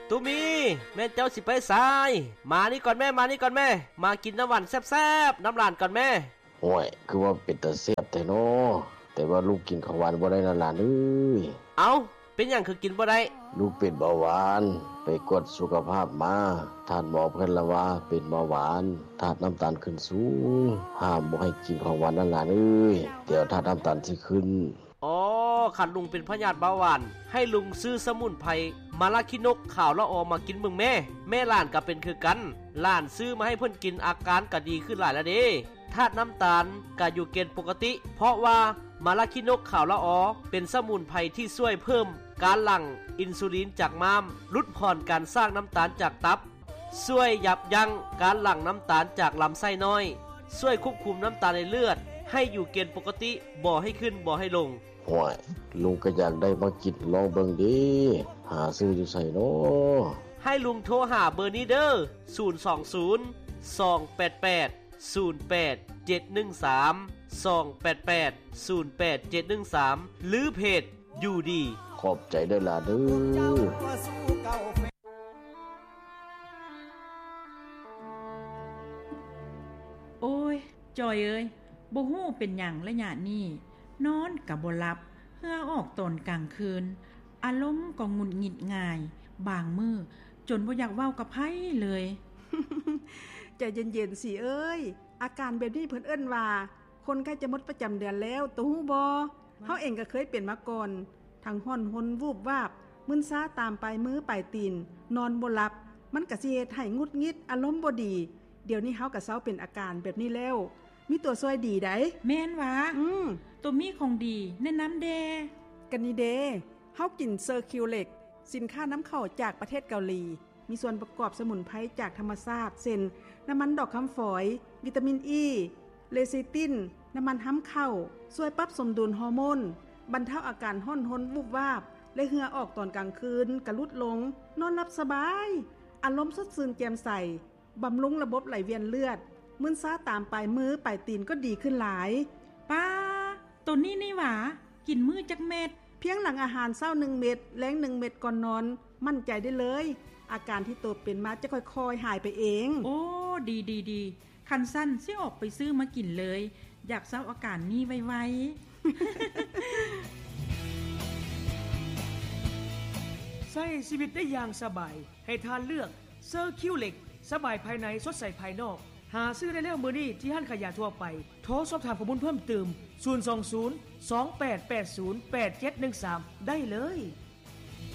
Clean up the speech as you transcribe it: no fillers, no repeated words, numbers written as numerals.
ตูมีแม่เจ้าสิไปสายมานี่ก่อนแม่มากินน้ำหวานแซ่บๆน้ำหลานก่อนแม่โอ้ยคือว่าเป็นตาแซ่บแต่น้อแต่ว่าลูกกินของหวานบ่ได้นะหลานเอ้ยเอ้าเป็นหยังคือกินบ่ได้ลูกเป็นเบาหวานไปกวดสุขภาพมาท่านหมอเพิ่นละว่าเป็นเบาหวานธาตุน้ำตาลขึ้นสูงห้ามบ่ให้กินของหวานนะหลานเอ้ยเดี๋ยวธาตุน้ำตาลสิขึ้นอ๋อคันลุงเป็นพยาธิเบาหวานให้ลุงซื้อสมุนไพรมาลาคินกข่าวละออมากินมึงแม่หลานก็เป็นคือกันหลานซื้อมาให้เพิ่นกินอาการก็ดีขึ้นหลายแล้วเด้ธาตุน้ำตาลก็อยู่เกณฑ์ปกติเพราะว่ามาลาคินกข่าวละออเป็นสมุนไพรที่ช่วยเพิ่มการหลั่งอินซูลินจากม้ามลดผ่อนการสร้างน้ำตาลจากตับช่วยยับยั้งการหลั่งน้ำตาลจากลำไส้น้อยช่วยควบคุมน้ำตาลในเลือดให้อยู่เกณฑ์ปกติบ่ให้ขึ้นบ่ให้ลงโอ้ยลุงก็อยากได้มากินลองเบิ่งดิหาซื้ออยู่ไสน้อให้ลุงโทรหาเบอร์นี้เด้อ020 288 08 713 288 08 713หรือเพจอยู่ดีขอบใจเด้อล่ะเด้อโอ้ยจอยเอ้ยบ่ฮู้เป็นหยังระยะนี้นอนก็บ่หลับเหื่อออกตอนกลางคืนอารมณ์ก็หงุดหงิดง่ายบางมื้อจนบ่อยากเว้ากับไผเลยใจเย็นๆสิเอ้ยอาการแบบนี้เพิ่นเอิ้นว่าคนใกล้จะหมดประจำเดือนแล้วตูฮู้บ่เฮาเองก็เคยเป็นมาก่อนทั้งฮ้อนหนวูบวาบมึนซ้าตามไปมือไปตีนนอนบ่หลับมันก็สิเฮ็ดให้หงุดหงิดอารมณ์บ่ดีเดี๋ยวนี้เฮาก็เซาเป็นอาการแบบนี้แล้วมีตัวช่วยดีได้แม่นว่าตัวมีของดีแนะนำแดกันนี่เด้เฮากินเซอร์คิวเล็กสินค้าน้ำเข้าจากประเทศเกาหลีมีส่วนประกอบสมุนไพรจากธรรมชาติเช่นน้ำมันดอกคำฝอยวิตามินอีเลซิตินน้ำมันห้ำเข้าช่วยปรับสมดุลฮอร์โมนบรรเทาอาการห้อนหนวูบวาบและเหงื่อออกตอนกลางคืนกระลุดลงนอนหลับสบายอารมณ์สดชื่นแจ่มใสบำรุงระบบไหลเวียนเลือดมึนซ้าตามปลายมือปลายตีนก็ดีขึ้นหลายป้าตัวนี้นี่หว่ากินมื้อจักเม็ดเพียงหลังอาหารเช้า1เม็ดแลง1เม็ดก่อนนอนมั่นใจได้เลยอาการที่ตัวเป็นมาจะค่อยๆหายไปเองโอ้ดีคันสั้นสิออกไปซื้อมากินเลยอยากเศร้าอาการนี้ไวๆใช้ชีวิตได้อย่างสบายให้ทานเลือกเซอร์คิวเล็กสบายภายในสดใสภายนอกหาซื้อได้แล้วมื้อนี้ที่ห้างขายยาทั่วไปโทรสอบถามข้อมูลเพิ่มเติม020 2880 8713ได้เลย